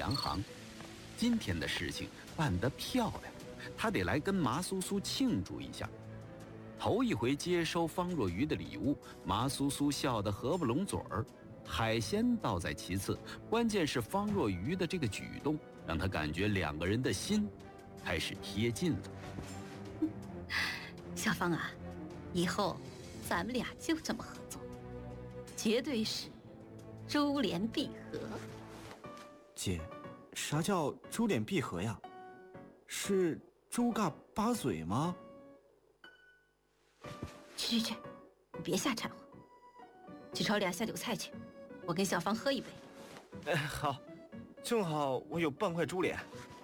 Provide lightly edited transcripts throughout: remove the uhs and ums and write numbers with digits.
洋行。今天的事情办得漂亮，他得来跟麻苏苏庆祝一下。头一回接收方若愚的礼物，麻苏苏笑得合不拢嘴儿。海鲜倒在其次，关键是方若愚的这个举动，让他感觉两个人的心开始贴近了。 小芳啊，以后咱们俩就这么合作，绝对是珠联璧合。 姐，啥叫珠联璧合呀？是猪嘎巴嘴吗？ 去，你别瞎掺和，去炒俩下酒菜去，我跟小芳喝一杯。 好，正好我有半块猪脸。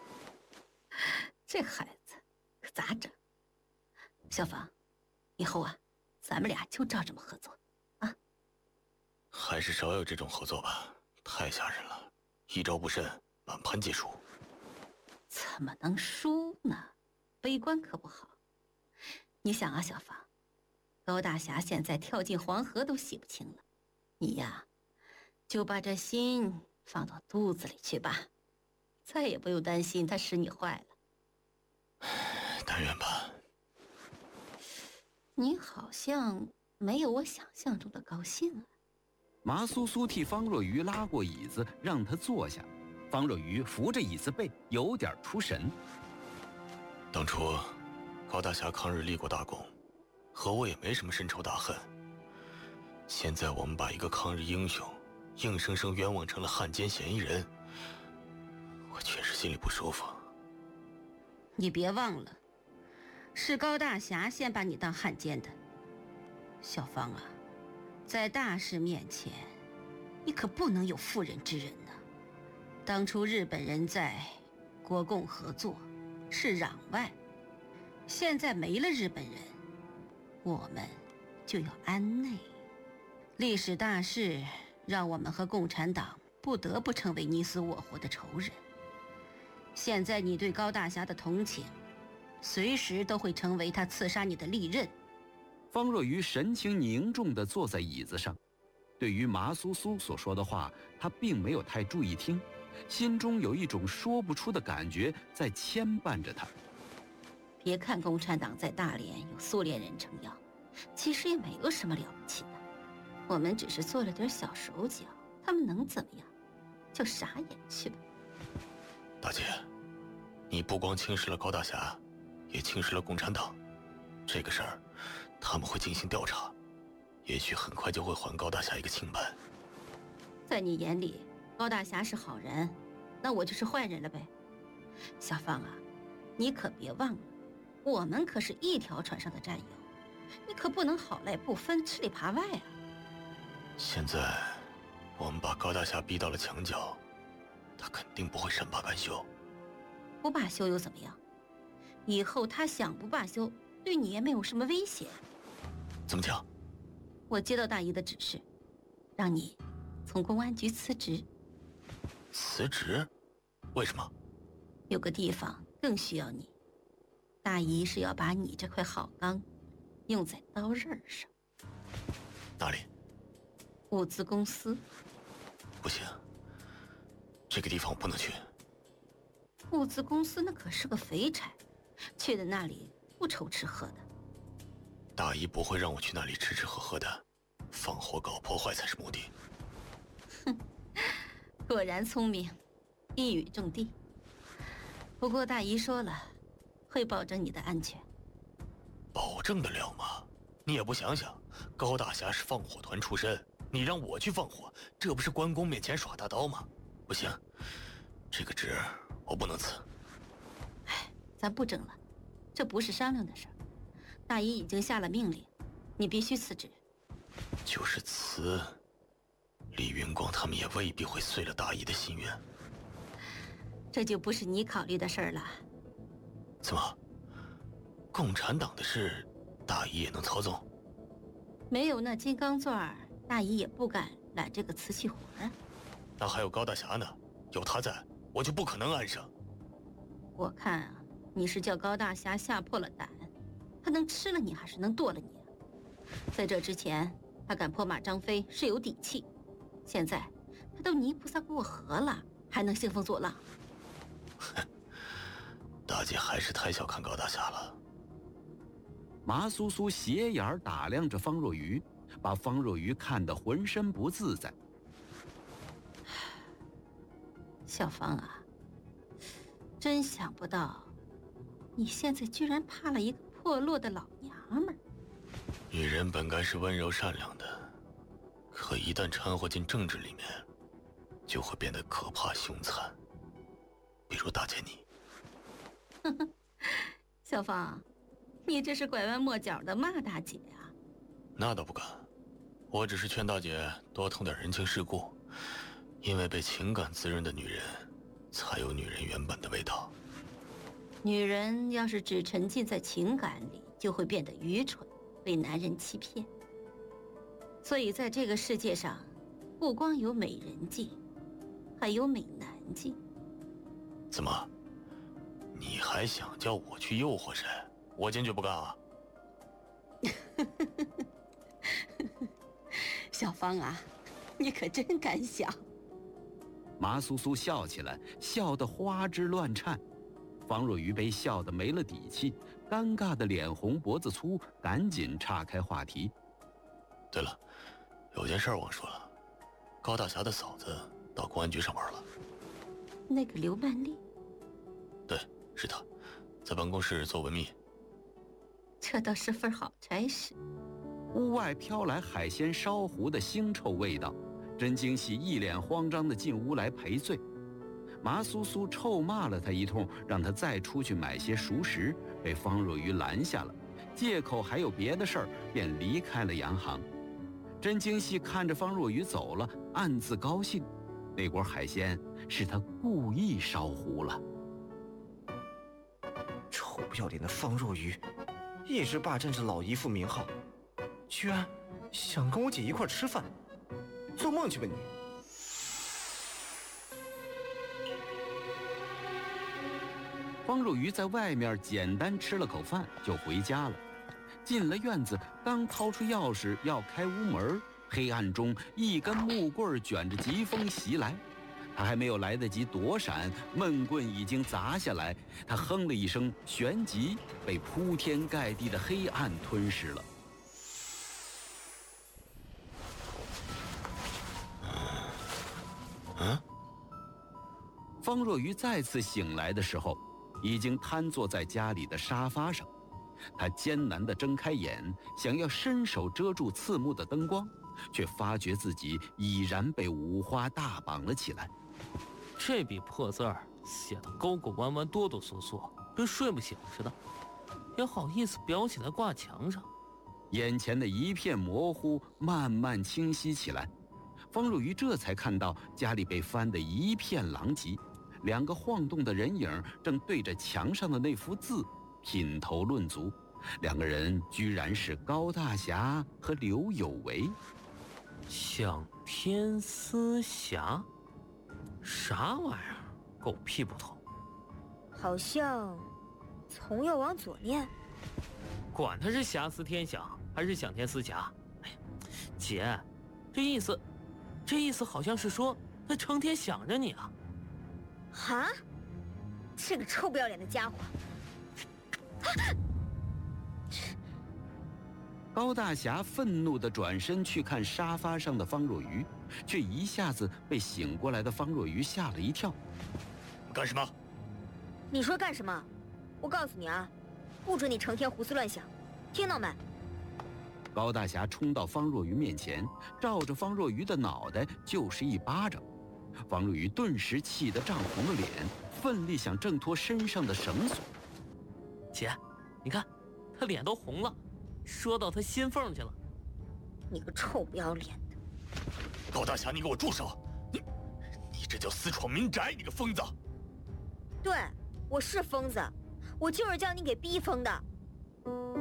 这孩子可咋整？小芳，以后啊，咱们俩就照这么合作啊。 还是少有这种合作吧，太吓人了，一招不慎满盘皆输。 怎么能输呢？悲观可不好。你想啊，小芳，高大侠现在跳进黄河都洗不清了，你呀，就把这心放到肚子里去吧，再也不用担心他使你坏了。 但愿吧。 你好像没有我想象中的高兴啊。 麻苏苏替方若愚拉过椅子，让他坐下。方若愚扶着椅子背，有点出神。 当初高大侠抗日立过大功，和我也没什么深仇大恨。现在我们把一个抗日英雄硬生生冤枉成了汉奸嫌疑人，我确实心里不舒服。 你别忘了，是高大侠先把你当汉奸的。小芳啊，在大事面前，你可不能有妇人之仁呐。当初日本人在国共合作是攘外，现在没了日本人，我们就要安内。历史大势让我们和共产党不得不成为你死我活的仇人。现在你对高大侠的同情，随时都会成为他刺杀你的利刃。 方若愚神情凝重地坐在椅子上，对于麻苏苏所说的话，他并没有太注意听，心中有一种说不出的感觉在牵绊着他。 别看共产党在大连有苏联人撑腰，其实也没有什么了不起的。我们只是做了点小手脚，他们能怎么样？就傻眼去吧。 大姐，你不光轻视了高大侠，也轻视了共产党。这个事儿他们会进行调查，也许很快就会还高大侠一个清白。 在你眼里高大侠是好人，那我就是坏人了呗。小芳啊，你可别忘了，我们可是一条船上的战友，你可不能好赖不分，吃里扒外啊。 现在我们把高大侠逼到了墙角，他肯定不会善罢甘休。 不罢休又怎么样？以后他想不罢休，对你也没有什么威胁。 怎么讲？ 我接到大姨的指示，让你从公安局辞职。 辞职？为什么？ 有个地方更需要你。大姨是要把你这块好钢用在刀刃上。 哪里？ 物资公司。 不行，这个地方我不能去。 物资公司那可是个肥差，去的那里不愁吃喝的。 大姨不会让我去那里吃吃喝喝的，放火搞破坏才是目的。 哼，果然聪明，一语中的。不过大姨说了，会保证你的安全。 保证得了吗？你也不想想，高大侠是放火团出身，你让我去放火，这不是关公面前耍大刀吗？不行，这个职我不能辞。 哎，咱不争了，这不是商量的事儿。大姨已经下了命令，你必须辞职。 就是辞，李云光他们也未必会遂了大姨的心愿。 这就不是你考虑的事儿了。 怎么？共产党的事，大姨也能操纵？ 没有那金刚钻儿，大姨也不敢揽这个瓷器活儿。 那还有高大侠呢，有他在，我就不可能安生。 我看啊，你是叫高大侠吓破了胆，他能吃了你还是能剁了你啊？在这之前，他敢破马张飞是有底气，现在他都泥菩萨过河了， 还能兴风作浪？ 大姐还是太小看高大侠了。 麻苏苏斜眼打量着方若愚，把方若愚看得浑身不自在。 小芳啊，真想不到，你现在居然怕了一个破落的老娘们儿。 女人本该是温柔善良的，可一旦掺和进政治里面，就会变得可怕凶残。比如大姐你。 小芳，你这是拐弯抹角的骂大姐啊？ 那倒不敢，我只是劝大姐多通点人情世故，因为被情感滋润的女人，才有女人原本的味道。 女人要是只沉浸在情感里，就会变得愚蠢，被男人欺骗。所以在这个世界上，不光有美人计，还有美男计。 怎么？你还想叫我去诱惑谁？我坚决不干啊！ 小芳啊，你可真敢想。 麻苏苏笑起来，笑得花枝乱颤。方若愚被笑得没了底气，尴尬的脸红脖子粗，赶紧岔开话题。 对了，有件事忘说了，高大侠的嫂子到公安局上班了。 那个刘曼丽？ 对，是她，在办公室做文秘。 这倒是份好差事。 屋外飘来海鲜烧糊的腥臭味道，甄京喜一脸慌张地进屋来赔罪。麻苏苏臭骂了他一通，让他再出去买些熟食，被方若愚拦下了，借口还有别的事儿，便离开了洋行。甄京喜看着方若愚走了，暗自高兴，那锅海鲜是他故意烧糊了。 臭不要脸的方若愚，一直霸占着老姨父名号，居然想跟我姐一块吃饭，做梦去吧你！ 方若愚在外面简单吃了口饭就回家了。进了院子，刚掏出钥匙要开屋门，黑暗中一根木棍卷着疾风袭来。他还没有来得及躲闪，闷棍已经砸下来。他哼了一声，旋即被铺天盖地的黑暗吞噬了。方若愚再次醒来的时候，已经瘫坐在家里的沙发上。他艰难地睁开眼，想要伸手遮住刺目的灯光，却发觉自己已然被五花大绑了起来。 这笔破字儿写得勾勾弯弯、哆哆嗦嗦，跟睡不醒似的，也好意思裱起来挂墙上。 眼前的一片模糊慢慢清晰起来，方若愚这才看到家里被翻得一片狼藉，两个晃动的人影正对着墙上的那幅字品头论足。两个人居然是高大侠和刘有为。 向天思侠，啥玩意儿？狗屁不通！ 好像从右往左念。 管他是侠思天想还是想天思侠，哎，姐，这意思好像是说他成天想着你啊。 哈，这个臭不要脸的家伙！ 高大侠愤怒地转身去看沙发上的方若愚，却一下子被醒过来的方若愚吓了一跳。 干什么？ 你说干什么？我告诉你啊，不准你成天胡思乱想，听到没？ 高大侠冲到方若愚面前，照着方若愚的脑袋就是一巴掌。方若愚顿时气得涨红了脸，奋力想挣脱身上的绳索。 姐，你看，他脸都红了，说到他心缝去了。 你个臭不要脸的！ 高大侠，你给我住手！你这叫私闯民宅，你个疯子！ 对，我是疯子，我就是叫你给逼疯的。